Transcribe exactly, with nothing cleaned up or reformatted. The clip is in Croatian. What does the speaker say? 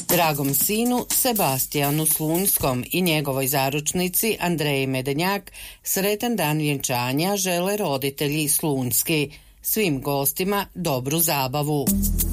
Dragom sinu Sebastijanu Slunjskom i njegovoj zaručnici Andreji Medenjak sretan dan vjenčanja žele roditelji Slunjski. Svim gostima dobru zabavu.